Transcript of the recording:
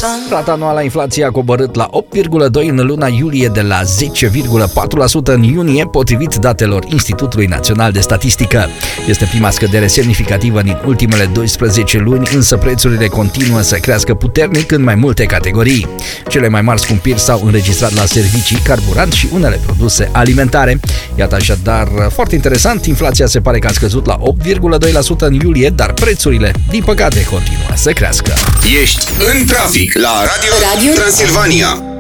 Rata anuală a inflației a coborât la 8,2% în luna iulie de la 10,4% în iunie, potrivit datelor Institutului Național de Statistică. Este prima scădere semnificativă din ultimele 12 luni, însă prețurile continuă să crească puternic în mai multe categorii. Cele mai mari scumpiri s-au înregistrat la servicii, carburant și unele produse alimentare. Iată așadar, foarte interesant, inflația se pare că a scăzut la 8,2% în iulie, dar prețurile, din păcate, continuă să crească. Ești în trafic la Radio Transilvania.